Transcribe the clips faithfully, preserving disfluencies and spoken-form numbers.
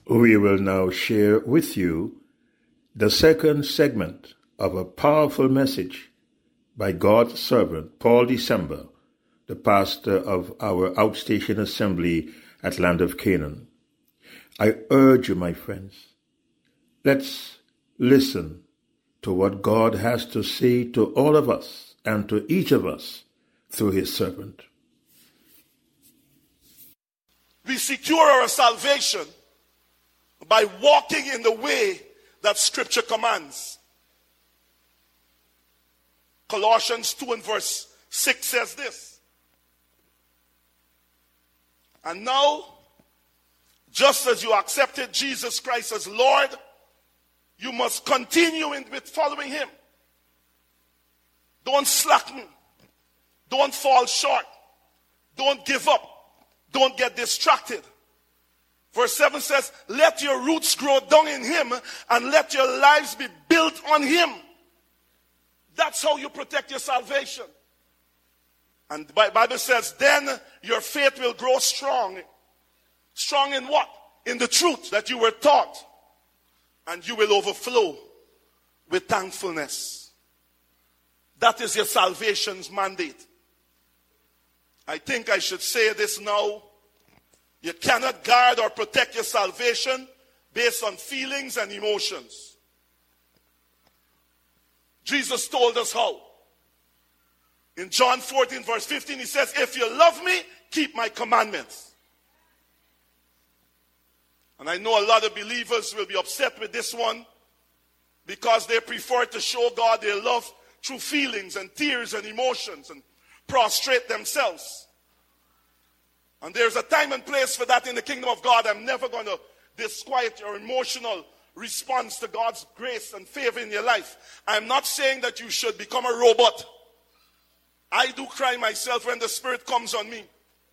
We will now share with you the second segment of a powerful message by God's servant, Paul December, the pastor of our outstation assembly at Land of Canaan. I urge you, my friends, let's listen to what God has to say to all of us and to each of us through his servant. We secure our salvation by walking in the way that Scripture commands. Colossians two and verse six says this. And now, just as you accepted Jesus Christ as Lord, you must continue in, with following him. Don't slacken. Don't fall short. Don't give up. Don't get distracted. Verse seven says, let your roots grow down in him and let your lives be built on him. That's how you protect your salvation. And the Bible says, then your faith will grow strong. Strong in what? In the truth that you were taught. And you will overflow with thankfulness. That is your salvation's mandate. I think I should say this now. You cannot guard or protect your salvation based on feelings and emotions. Jesus told us how. In John fourteen verse fifteen, he says, if you love me, keep my commandments. And I know a lot of believers will be upset with this one because they prefer to show God their love through feelings and tears and emotions and prostrate themselves. And there's a time and place for that in the kingdom of God. I'm never going to disquiet your emotional response to God's grace and favor in your life. I'm not saying that you should become a robot. I do cry myself when the Spirit comes on me.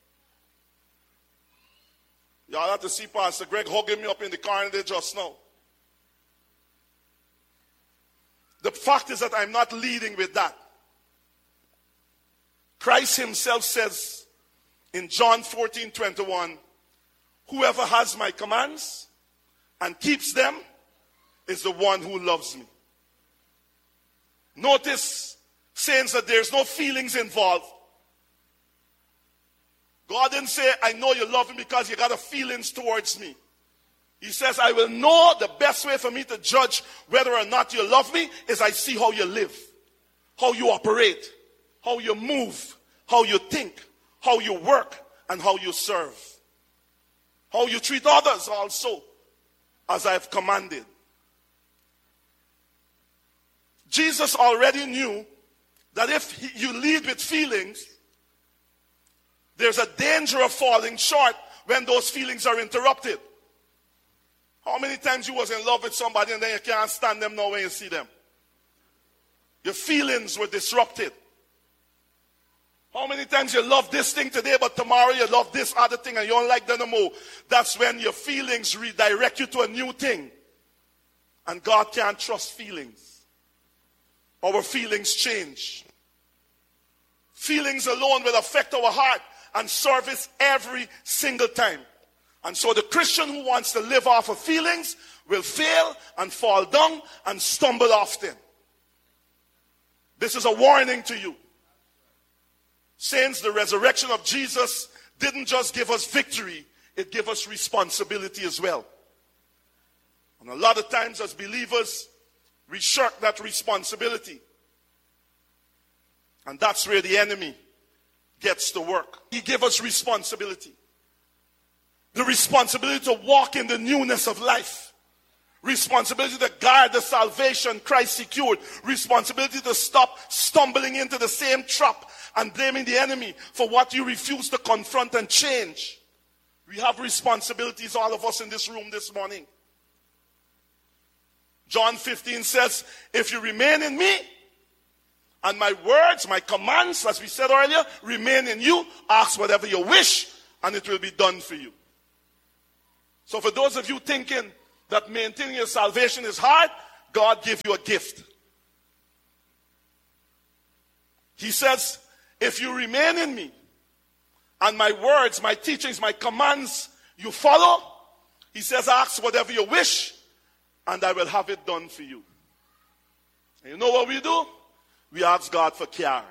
Y'all have to see Pastor Greg hugging me up in the car there just now. The fact is that I'm not leading with that. Christ himself says in John fourteen twenty-one, whoever has my commands and keeps them is the one who loves me. Notice, saints, that there's no feelings involved. God didn't say, I know you love me because you got a feelings towards me. He says, I will know the best way for me to judge whether or not you love me is I see how you live, how you operate, how you move, how you think, how you work, and how you serve. How you treat others also, as I have commanded. Jesus already knew that if he, you lead with feelings, there's a danger of falling short when those feelings are interrupted. How many times you was in love with somebody and then you can't stand them now when you see them? Your feelings were disrupted. How many times you love this thing today, but tomorrow you love this other thing and you don't like them no more? That's when your feelings redirect you to a new thing. And God can't trust feelings. Our feelings change. Feelings alone will affect our heart and service every single time. And so the Christian who wants to live off of feelings will fail and fall down and stumble often. This is a warning to you. Saints, the resurrection of Jesus didn't just give us victory, it gave us responsibility as well. And a lot of times as believers, we shirk that responsibility. And that's where the enemy gets to work. He gave us responsibility. The responsibility to walk in the newness of life. Responsibility to guard the salvation Christ secured. Responsibility to stop stumbling into the same trap and blaming the enemy for what you refuse to confront and change. We have responsibilities, all of us in this room this morning. John fifteen says, if you remain in me, and my words, my commands, as we said earlier, remain in you, ask whatever you wish, and it will be done for you. So for those of you thinking that maintaining your salvation is hard, God gave you a gift. He says, if you remain in me, and my words, my teachings, my commands, you follow, He says, ask whatever you wish, and I will have it done for you. And you know what we do? We ask God for care.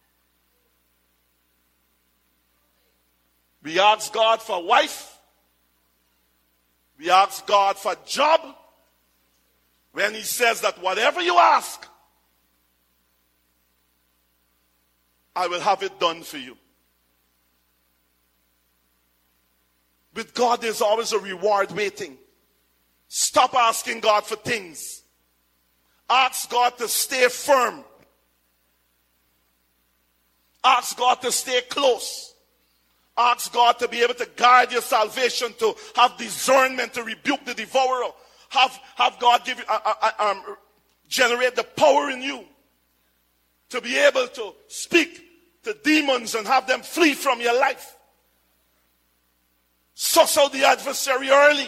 We ask God for a wife. We ask God for a job. When he says that whatever you ask, I will have it done for you. With God, there's always a reward waiting. Stop asking God for things. Ask God to stay firm. Ask God to stay close. Ask God to be able to guide your salvation, to have discernment, to rebuke the devourer. Have, have God give you, uh, uh, um, generate the power in you to be able to speak to demons and have them flee from your life. Suss out the adversary early.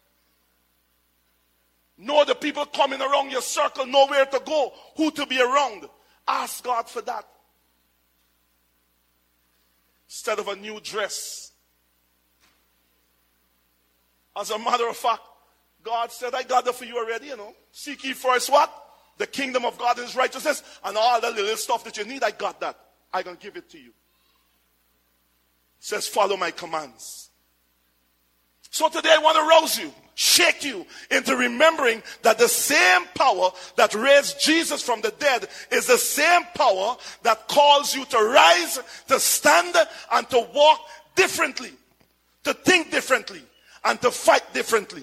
Know the people coming around your circle, know where to go, who to be around. Ask God for that. Instead of a new dress. As a matter of fact, God said, I got that for you already, you know. Seek ye first what? The kingdom of God and his righteousness, and all the little stuff that you need, I got that. I'm going to give it to you. It says, follow my commands. So today I want to rouse you, shake you into remembering that the same power that raised Jesus from the dead is the same power that calls you to rise, to stand, and to walk differently, to think differently, and to fight differently.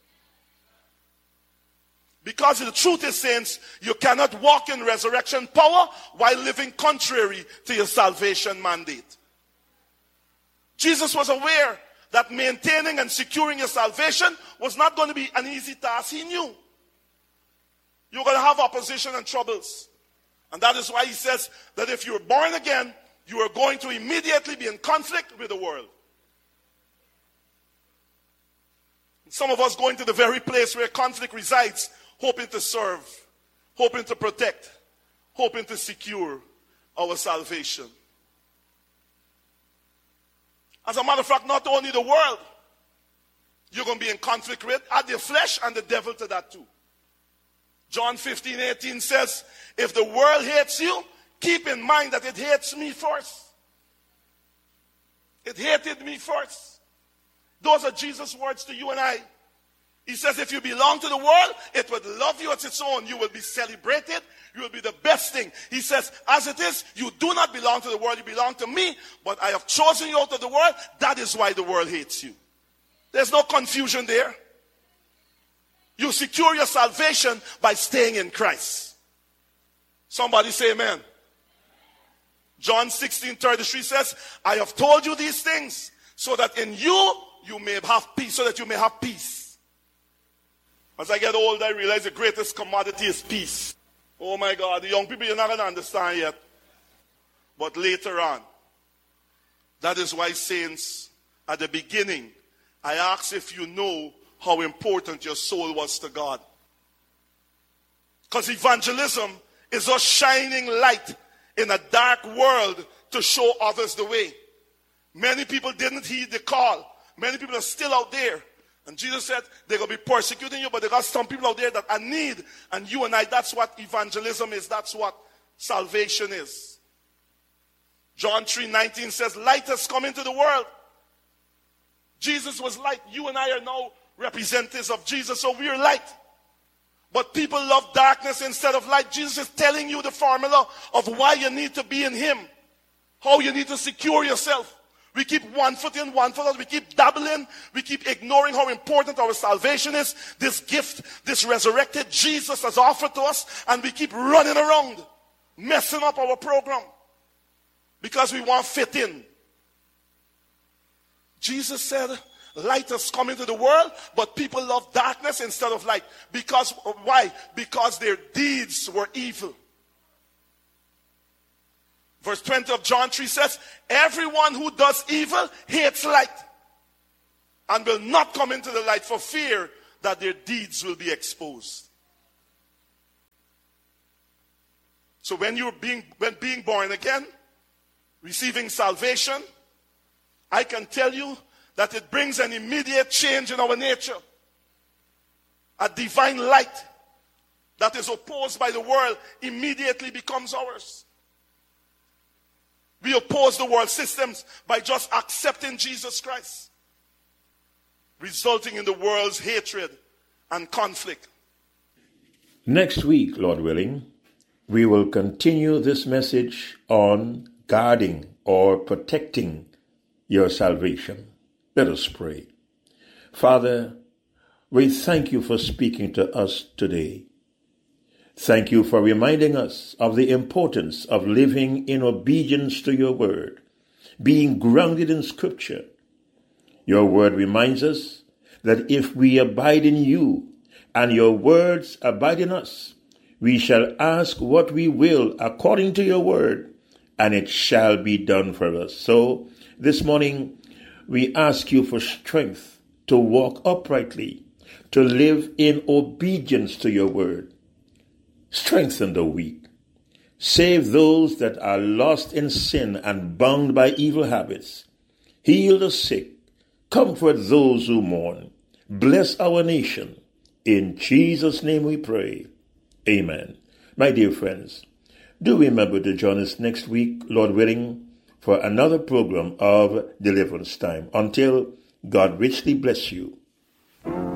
Because the truth is, saints, you cannot walk in resurrection power while living contrary to your salvation mandate. Jesus was aware that maintaining and securing your salvation was not going to be an easy task. He knew you're going to have opposition and troubles. And that is why he says that if you're born again, you are going to immediately be in conflict with the world. And some of us going to the very place where conflict resides, hoping to serve, hoping to protect, hoping to secure our salvation. As a matter of fact, not only the world you're going to be in conflict with, add the flesh and the devil to that too. John fifteen eighteen says, if the world hates you, keep in mind that it hates me first. It hated me first. Those are Jesus' words to you and I. He says, if you belong to the world, it would love you as its own. You will be celebrated. You will be the best thing. He says, as it is, you do not belong to the world. You belong to me. But I have chosen you out of the world. That is why the world hates you. There's no confusion there. You secure your salvation by staying in Christ. Somebody say amen. John sixteen thirty-three says, I have told you these things so that in you, you may have peace. So that you may have peace. As I get older, I realize the greatest commodity is peace. Oh my God, the young people, you're not going to understand yet. But later on, that is why, saints, at the beginning, I asked if you know how important your soul was to God. Because evangelism is us shining light in a dark world to show others the way. Many people didn't heed the call. Many people are still out there. And Jesus said, they're going to be persecuting you, but they got some people out there that are in need. And you and I, that's what evangelism is. That's what salvation is. John three nineteen says, light has come into the world. Jesus was light. You and I are now representatives of Jesus, so we are light. But people love darkness instead of light. Jesus is telling you the formula of why you need to be in him. How you need to secure yourself. We keep one foot in, one foot out. We keep dabbling. We keep ignoring how important our salvation is. This gift, this resurrected Jesus has offered to us. And we keep running around, messing up our program. Because we want fit in. Jesus said, light has come into the world, but people love darkness instead of light. Because, why? Because their deeds were evil. Verse twenty of John three says, everyone who does evil hates light and will not come into the light for fear that their deeds will be exposed. So when you're being, when being born again, receiving salvation, I can tell you that it brings an immediate change in our nature. A divine light that is opposed by the world immediately becomes ours. We oppose the world systems by just accepting Jesus Christ, resulting in the world's hatred and conflict. Next week, Lord willing, we will continue this message on guarding or protecting your salvation. Let us pray. Father, we thank you for speaking to us today. Thank you for reminding us of the importance of living in obedience to your word, being grounded in Scripture. Your word reminds us that if we abide in you and your words abide in us, we shall ask what we will according to your word, and it shall be done for us. So this morning, we ask you for strength to walk uprightly, to live in obedience to your word. Strengthen the weak. Save those that are lost in sin and bound by evil habits. Heal the sick. Comfort those who mourn. Bless our nation. In Jesus' name we pray. Amen. My dear friends, do remember to join us next week, Lord willing, for another program of Deliverance Time. Until God richly bless you.